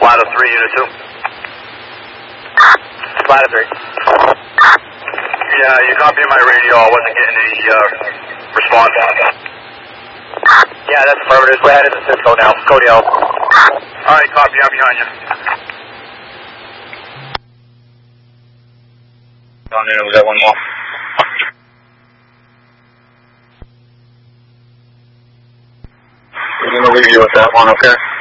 Ladder 3, Unit 2. Ladder 3. Yeah, you copy my radio. I wasn't getting any response. Yeah, that's affirmative. We're headed to Cisco now. Cody L. Alright, copy. I'm behind you. On there, we got one more. We're going to leave you with that one, okay?